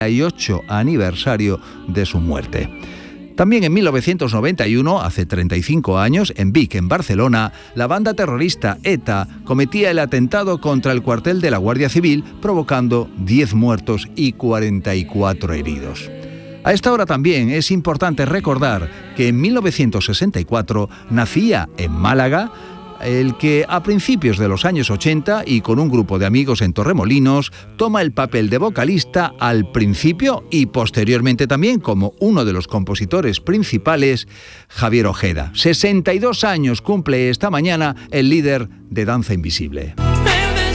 38 aniversario de su muerte. También en 1991, hace 35 años, en Vic, en Barcelona, la banda terrorista ETA cometía el atentado contra el cuartel de la Guardia Civil, provocando 10 muertos y 44 heridos. A esta hora también es importante recordar que en 1964 nacía en Málaga el que a principios de los años 80 y con un grupo de amigos en Torremolinos toma el papel de vocalista al principio y posteriormente también como uno de los compositores principales, Javier Ojeda. 62 años cumple esta mañana el líder de Danza Invisible.